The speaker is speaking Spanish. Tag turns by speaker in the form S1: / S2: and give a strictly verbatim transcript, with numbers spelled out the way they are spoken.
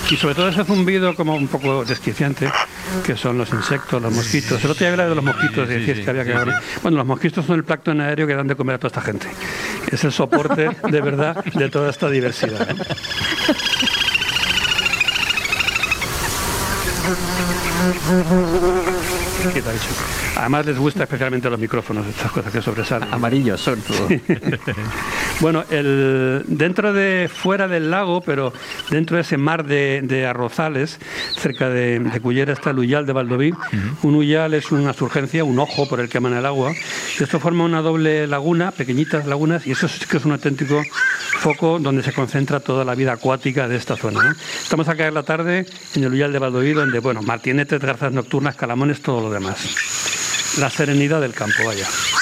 S1: Y sobre todo ese zumbido como un poco desquiciante, que son los insectos, los mosquitos. El otro día hablaba de los mosquitos,
S2: Sí,
S1: y decías
S2: sí,
S1: que había que
S2: sí,
S1: hablar.
S2: sí.
S1: Bueno, los mosquitos son el plancton aéreo que dan de comer a toda esta gente. Es el soporte, de verdad, de toda esta diversidad, ¿no? ¿Qué te ha dicho? Además les gusta especialmente los micrófonos, estas cosas que sobresalen.
S3: Amarillos, sobre todo.
S1: Bueno, el, dentro de, fuera del lago, pero dentro de ese mar de, de arrozales, cerca de, de Cullera está el Uyal de Valdoví. Uh-huh. Un uyal es una surgencia, un ojo por el que emana el agua. Y esto forma una doble laguna, pequeñitas lagunas, y eso sí que es un auténtico foco donde se concentra toda la vida acuática de esta zona, ¿no? Estamos acá en la tarde en el Uyal de Valdoví, donde, bueno, martinetes, garzas nocturnas, calamones, todo lo demás. La serenidad del campo, vaya.